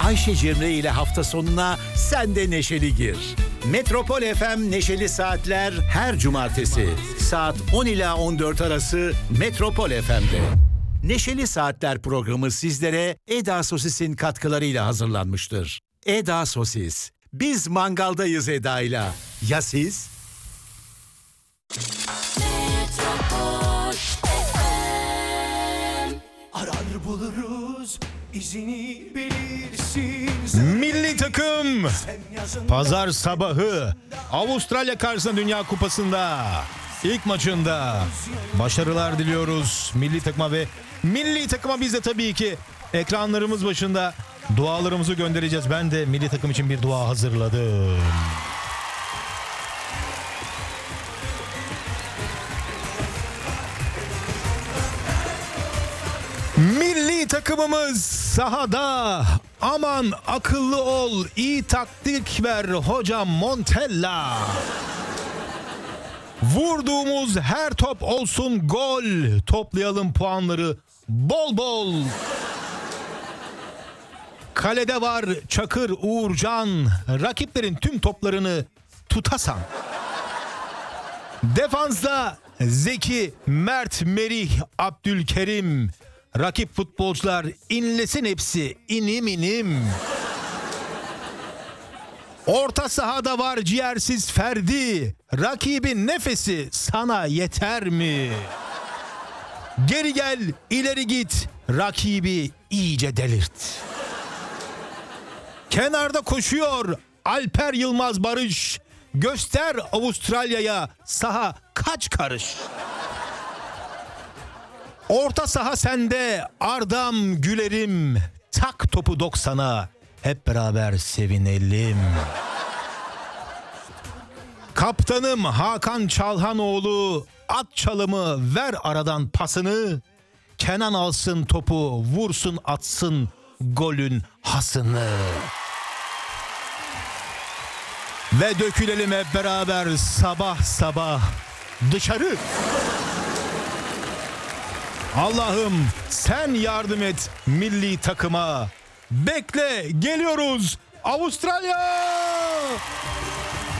Ayşe Cemre ile hafta sonuna sen de neşeli gir. Metropol FM Neşeli Saatler her cumartesi saat 10 ila 14 arası Metropol FM'de. Neşeli Saatler programı sizlere Eda Sosis'in katkılarıyla hazırlanmıştır. Eda Sosis. Biz mangaldayız Eda'yla. Ya siz? Arar buluruz, izini bilirsin. Milli takım pazar sabahı Avustralya karşısında Dünya Kupası'nda ilk maçında başarılar diliyoruz milli takıma ve milli takıma biz de tabii ki ekranlarımız başında dualarımızı göndereceğiz. Ben de milli takım için bir dua hazırladım. Milli takımımız sahada. Aman akıllı ol, iyi taktik ver hocam Montella. Vurduğumuz her top olsun gol. Toplayalım puanları bol bol. Kalede var Çakır Uğurcan. Rakiplerin tüm toplarını tutasan. Defansta Zeki, Mert, Merih, Abdülkerim. Rakip futbolcular inlesin hepsi inim inim. Orta sahada var ciğersiz Ferdi. Rakibin nefesi sana yeter mi? Geri gel, ileri git. Rakibi iyice delirt. Kenarda koşuyor Alper Yılmaz Barış. Göster Avustralya'ya saha kaç karış. Orta saha sende Ardam Gülerim. Tak topu 90'a hep beraber sevinelim. Kaptanım Hakan Çalhanoğlu. At çalımı ver aradan pasını. Kenan alsın topu vursun atsın golün hasını. Ve dökülelim hep beraber sabah sabah dışarı. Allah'ım sen yardım et milli takıma. Bekle geliyoruz Avustralya.